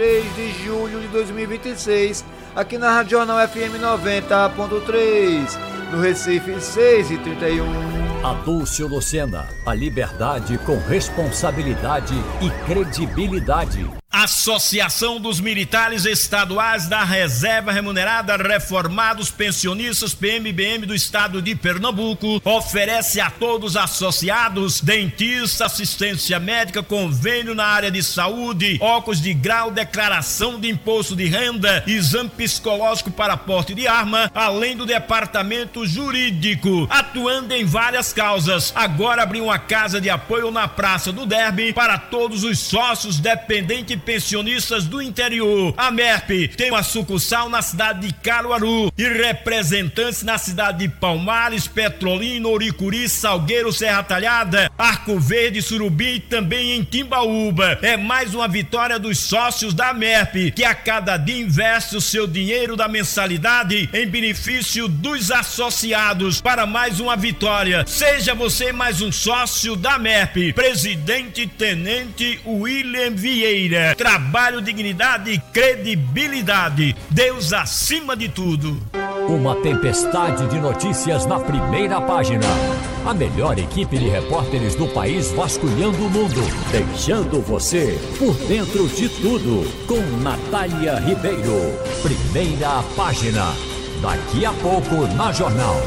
3 de julho de 2026, aqui na Rádio Jornal FM 90.3, no Recife 6h31. Adúlcio Lucena, a liberdade com responsabilidade e credibilidade. Associação dos Militares Estaduais da Reserva Remunerada Reformados Pensionistas PMBM do Estado de Pernambuco oferece a todos associados dentista, assistência médica, convênio na área de saúde, óculos de grau, declaração de imposto de renda, exame psicológico para porte de arma, além do departamento jurídico, atuando em várias causas. Agora abriu uma casa de apoio na Praça do Derby para todos os sócios dependentes pensionistas do interior. A MERP tem uma sucursal na cidade de Caruaru e representantes na cidade de Palmares, Petrolina, Oricuri, Salgueiro, Serra Talhada, Arco Verde, Surubim e também em Timbaúba. É mais uma vitória dos sócios da MERP, que a cada dia investe o seu dinheiro da mensalidade em benefício dos associados para mais uma vitória. Seja você mais um sócio da MERP. Presidente Tenente William Vieira. Trabalho, dignidade e credibilidade. Deus acima de tudo. Uma tempestade de notícias na primeira página. A melhor equipe de repórteres do país vasculhando o mundo, deixando você por dentro de tudo. Com Natália Ribeiro. Primeira página. Daqui a pouco na Jornal.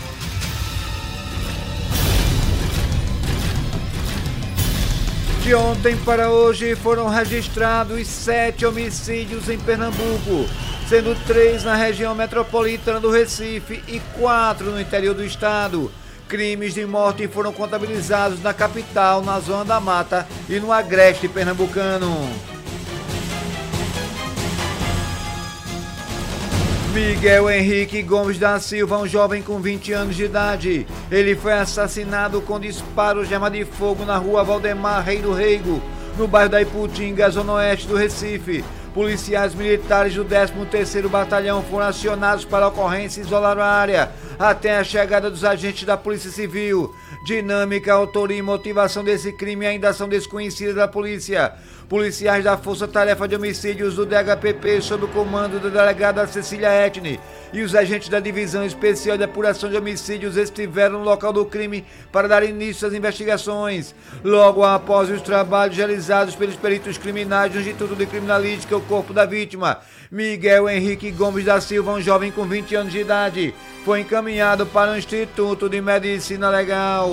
De ontem para hoje foram registrados 7 homicídios em Pernambuco, sendo 3 na região metropolitana do Recife e 4 no interior do estado. Crimes de morte foram contabilizados na capital, na Zona da Mata e no agreste pernambucano. Miguel Henrique Gomes da Silva, um jovem com 20 anos de idade. Ele foi assassinado com disparos de arma de fogo na rua Valdemar Rei do Reigo, no bairro da Iputinga, zona oeste do Recife. Policiais militares do 13º Batalhão foram acionados para a ocorrência e isolaram a área, até a chegada dos agentes da Polícia Civil. Dinâmica, autoria e motivação desse crime ainda são desconhecidas da polícia. Policiais da Força Tarefa de Homicídios do DHPP, sob o comando da delegada Cecília Etni, e os agentes da Divisão Especial de Apuração de Homicídios estiveram no local do crime para dar início às investigações. Logo após os trabalhos realizados pelos peritos criminais do Instituto de Criminalística, o corpo da vítima, Miguel Henrique Gomes da Silva, um jovem com 20 anos de idade, foi encaminhado para o Instituto de Medicina Legal.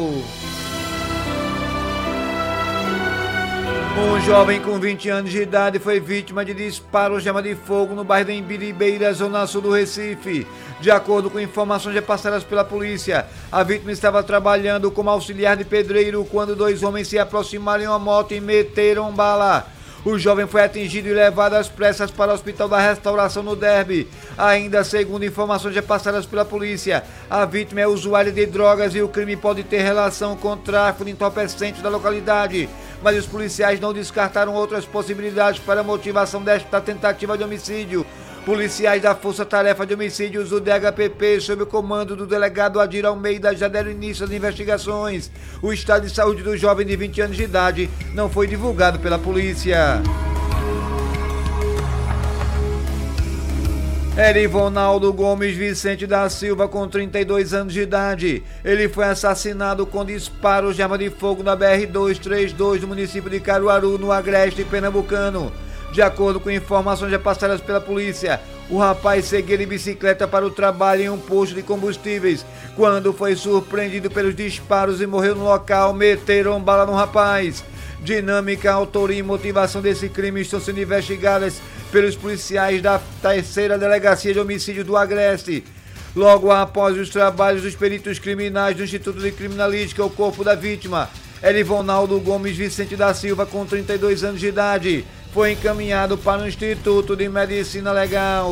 Um jovem com 20 anos de idade foi vítima de disparos de arma de fogo no bairro de Embiribeira, zona sul do Recife. De acordo com informações repassadas pela polícia, a vítima estava trabalhando como auxiliar de pedreiro quando 2 homens se aproximaram em uma moto e meteram bala. O jovem foi atingido e levado às pressas para o Hospital da Restauração no Derby. Ainda segundo informações repassadas pela polícia, a vítima é usuária de drogas e o crime pode ter relação com o tráfico de entorpecentes da localidade. Mas os policiais não descartaram outras possibilidades para a motivação desta tentativa de homicídio. Policiais da Força Tarefa de Homicídios do DHPP, sob o comando do delegado Adir Almeida, já deram início às investigações. O estado de saúde do jovem de 20 anos de idade não foi divulgado pela polícia. Erivonaldo Gomes Vicente da Silva, com 32 anos de idade. Ele foi assassinado com disparos de arma de fogo na BR-232 do município de Caruaru, no agreste pernambucano. De acordo com informações repassadas pela polícia, o rapaz seguia de bicicleta para o trabalho em um posto de combustíveis, quando foi surpreendido pelos disparos e morreu no local. Meteram bala no rapaz. Dinâmica, autoria e motivação desse crime estão sendo investigadas pelos policiais da 3ª Delegacia de Homicídio do Agreste. Logo após os trabalhos dos peritos criminais do Instituto de Criminalística, o corpo da vítima, Erivonaldo Gomes Vicente da Silva, com 32 anos de idade, foi encaminhado para o Instituto de Medicina Legal.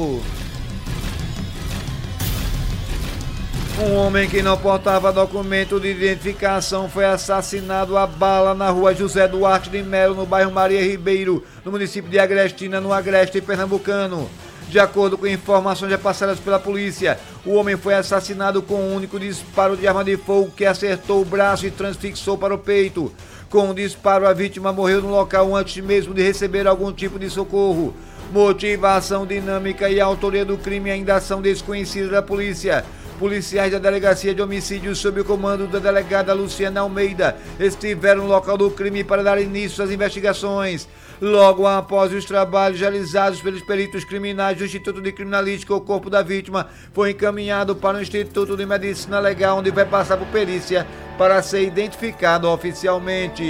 Um homem que não portava documento de identificação foi assassinado a bala na rua José Duarte de Melo, no bairro Maria Ribeiro, no município de Agrestina, no agreste pernambucano. De acordo com informações repassadas pela polícia, o homem foi assassinado com um único disparo de arma de fogo que acertou o braço e transfixou para o peito. Com um disparo, a vítima morreu no local antes mesmo de receber algum tipo de socorro. Motivação, dinâmica e autoria do crime ainda são desconhecidas da polícia. Policiais da Delegacia de Homicídios, sob o comando da delegada Luciana Almeida, estiveram no local do crime para dar início às investigações. Logo após os trabalhos realizados pelos peritos criminais do Instituto de Criminalística, o corpo da vítima foi encaminhado para o Instituto de Medicina Legal, onde vai passar por perícia para ser identificado oficialmente.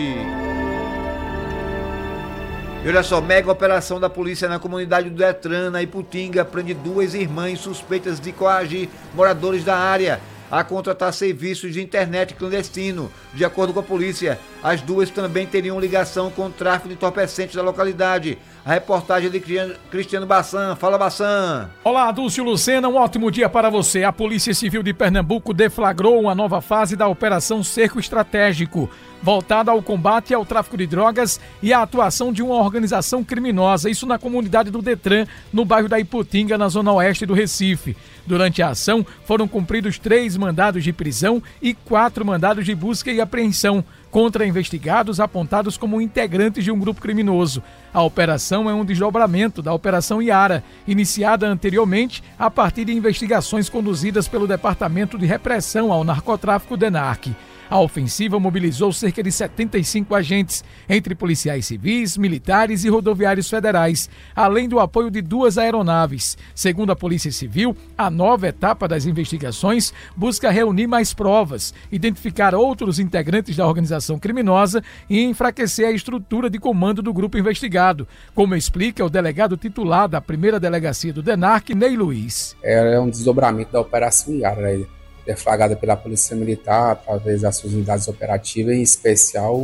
E olha só, mega operação da polícia na comunidade do Detran, na Iputinga, prende 2 irmãs suspeitas de coagir moradores da área a contratar serviços de internet clandestino. De acordo com a polícia, as 2 também teriam ligação com o tráfico de entorpecentes da localidade. A reportagem de Cristiano Bassan. Fala, Bassan. Olá, Dúcio Lucena, um ótimo dia para você. A Polícia Civil de Pernambuco deflagrou uma nova fase da Operação Cerco Estratégico, voltada ao combate ao tráfico de drogas e à atuação de uma organização criminosa, isso na comunidade do Detran, no bairro da Iputinga, na zona oeste do Recife. Durante a ação, foram cumpridos 3 mandados de prisão e 4 mandados de busca e apreensão contra investigados apontados como integrantes de um grupo criminoso. A operação é um desdobramento da Operação Iara, iniciada anteriormente a partir de investigações conduzidas pelo Departamento de Repressão ao Narcotráfico DENARC. A ofensiva mobilizou cerca de 75 agentes, entre policiais civis, militares e rodoviários federais, além do apoio de 2 aeronaves. Segundo a Polícia Civil, a nova etapa das investigações busca reunir mais provas, identificar outros integrantes da organização criminosa e enfraquecer a estrutura de comando do grupo investigado, como explica o delegado titular da primeira delegacia do DENARC, Ney Luiz. É um desdobramento da Operação Iara, deflagrada pela Polícia Militar através das suas unidades operativas, em especial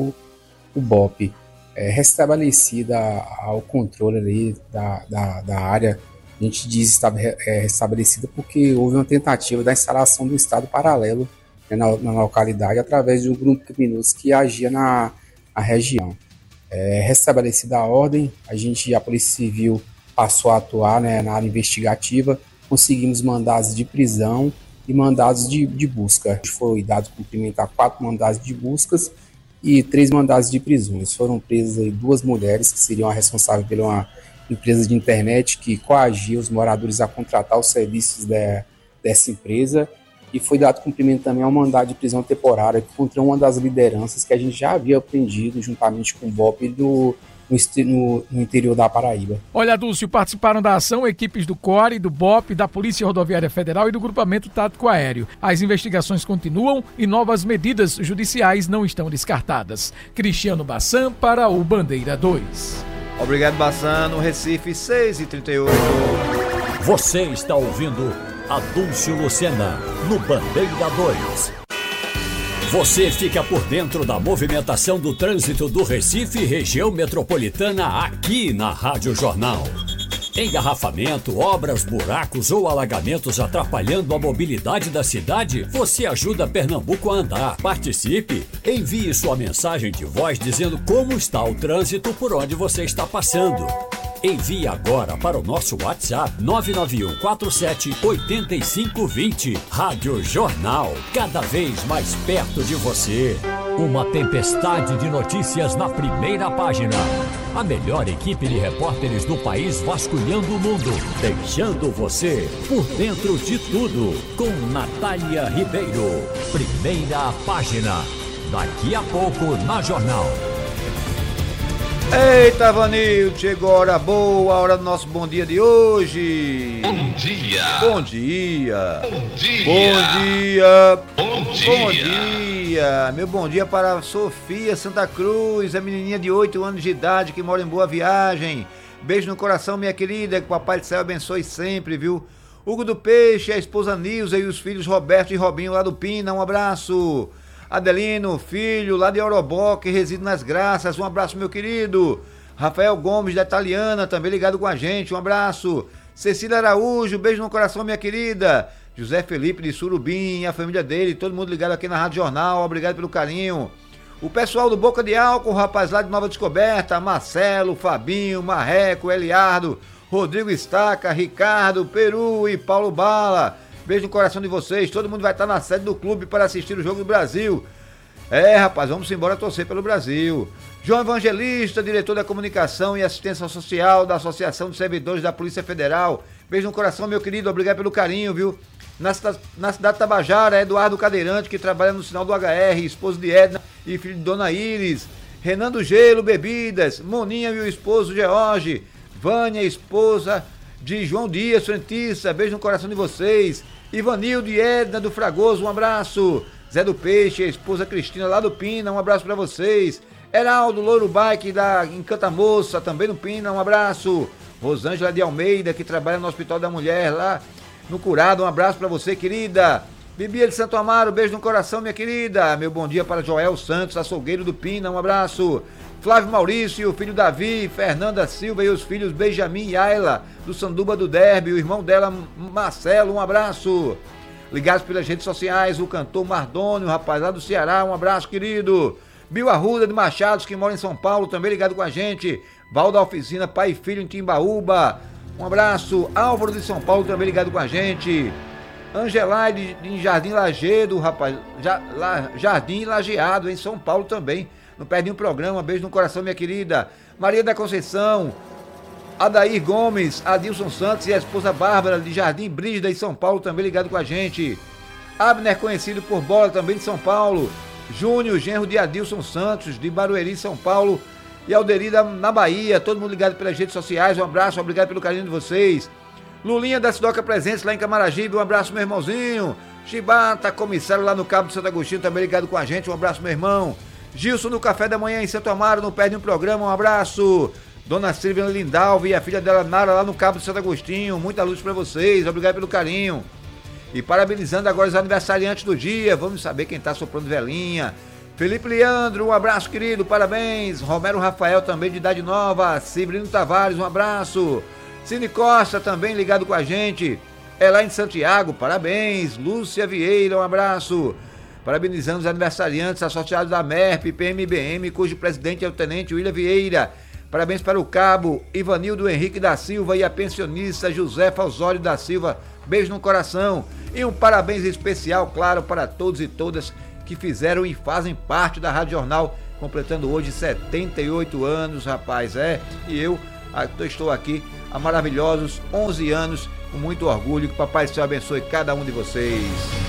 o BOP, restabelecida ao controle ali da área. A gente diz restabelecida porque houve uma tentativa da instalação do Estado paralelo, né, na localidade, através de um grupo criminoso que agia na região. Restabelecida a ordem, a Polícia Civil passou a atuar, né, na área investigativa, conseguimos mandados de prisão e mandados de busca. Foi dado cumprimento a 4 mandados de buscas e 3 mandados de prisões. Foram presas aí 2 mulheres que seriam responsáveis por uma empresa de internet que coagia os moradores a contratar os serviços dessa empresa, e foi dado cumprimento também ao mandado de prisão temporária contra uma das lideranças que a gente já havia prendido juntamente com o BOP no interior da Paraíba. Olha, Dúcio, participaram da ação equipes do CORE, do BOP, da Polícia Rodoviária Federal e do Grupamento Tático Aéreo. As investigações continuam e novas medidas judiciais não estão descartadas. Cristiano Bassan para o Bandeira 2. Obrigado, Bassan. No Recife, 6h38. Você está ouvindo Adúlcio Lucena no Bandeira 2. Você fica por dentro da movimentação do trânsito do Recife e região metropolitana aqui na Rádio Jornal. Engarrafamento, obras, buracos ou alagamentos atrapalhando a mobilidade da cidade? Você ajuda Pernambuco a andar. Participe! Envie sua mensagem de voz dizendo como está o trânsito por onde você está passando. Envie agora para o nosso WhatsApp 991478520. Rádio Jornal, cada vez mais perto de você. Uma tempestade de notícias na primeira página. A melhor equipe de repórteres do país vasculhando o mundo, deixando você por dentro de tudo. Com Natália Ribeiro. Primeira página. Daqui a pouco na Jornal. Eita, Vanildo, chegou a hora boa, a hora do nosso bom dia de hoje. Bom dia. Bom dia. Bom dia. Bom dia. Bom dia. Bom dia. Meu bom dia para Sofia Santa Cruz, a menininha de 8 anos de idade que mora em Boa Viagem. Beijo no coração, minha querida, que o Papai do Céu abençoe sempre, viu? Hugo do Peixe, a esposa Nilza e os filhos Roberto e Robinho lá do Pina, um abraço. Adelino, filho, lá de Orobó, que reside nas Graças, um abraço, meu querido. Rafael Gomes, da Italiana, também ligado com a gente, um abraço. Cecília Araújo, beijo no coração, minha querida. José Felipe de Surubim, a família dele, todo mundo ligado aqui na Rádio Jornal, obrigado pelo carinho. O pessoal do Boca de Álcool, o rapaz lá de Nova Descoberta, Marcelo, Fabinho, Marreco, Eliardo, Rodrigo Estaca, Ricardo, Peru e Paulo Bala. Beijo no coração de vocês, todo mundo vai estar na sede do clube para assistir o Jogo do Brasil. Rapaz, vamos embora torcer pelo Brasil. João Evangelista, diretor da Comunicação e Assistência Social da Associação dos Servidores da Polícia Federal. Beijo no coração, meu querido, obrigado pelo carinho, viu? Na cidade de Tabajara, Eduardo Cadeirante, que trabalha no sinal do HR, esposo de Edna e filho de Dona Iris. Renan do Gelo, Bebidas. Moninha e o esposo George. Vânia, esposa de João Dias, frentista. Beijo no coração de vocês. Ivanildo e Edna do Fragoso, um abraço. Zé do Peixe, a esposa Cristina lá do Pina, um abraço pra vocês. Heraldo Louro Bike da Encanta Moça, também no Pina, um abraço. Rosângela de Almeida, que trabalha no Hospital da Mulher lá no Curado, um abraço pra você, querida. Bibia de Santo Amaro, beijo no coração, minha querida. Meu bom dia para Joel Santos, açougueiro do Pina, um abraço. Flávio Maurício, o filho Davi, Fernanda Silva e os filhos Benjamin e Ayla, do Sanduba do Derby, o irmão dela Marcelo, um abraço. Ligados pelas redes sociais, o cantor Mardônio, rapaz lá do Ceará, um abraço, querido. Bill Arruda de Machados, que mora em São Paulo, também ligado com a gente. Val da Oficina, pai e filho em Timbaúba, um abraço. Álvaro de São Paulo, também ligado com a gente. Angelaide em Jardim Lagedo, rapaz, Jardim Lajeado, em São Paulo também. Não perde um programa, beijo no coração, minha querida. Maria da Conceição, Adair Gomes, Adilson Santos e a esposa Bárbara de Jardim Brígida, em São Paulo, também ligado com a gente. Abner, conhecido por Bola, também de São Paulo. Júnior, genro de Adilson Santos, de Barueri, São Paulo. E Alderida, na Bahia, todo mundo ligado pelas redes sociais, um abraço, obrigado pelo carinho de vocês. Lulinha da Sidoca Presentes, lá em Camaragibe, um abraço, meu irmãozinho. Chibata, comissário lá no Cabo de Santo Agostinho, também ligado com a gente, um abraço, meu irmão. Gilson no Café da Manhã em Santo Amaro, não perde um programa, um abraço. Dona Silvia Lindalva e a filha dela Nara lá no Cabo de Santo Agostinho, muita luz pra vocês, obrigado pelo carinho. E parabenizando agora os aniversariantes do dia, vamos saber quem tá soprando velhinha. Felipe Leandro, um abraço, querido, parabéns. Romero Rafael, também de idade nova. Cibrino Tavares, um abraço. Cine Costa, também ligado com a gente. Elaine Santiago, parabéns. Lúcia Vieira, um abraço. Parabenizando os aniversariantes associados da MERP, PMBM, cujo presidente é o Tenente William Vieira. Parabéns para o cabo Ivanildo Henrique da Silva e a pensionista Josefa Osório da Silva. Beijo no coração. E um parabéns especial, claro, para todos e todas que fizeram e fazem parte da Rádio Jornal, completando hoje 78 anos, rapaz, E eu estou aqui há maravilhosos 11 anos, com muito orgulho. Que o Papai do Céu abençoe cada um de vocês.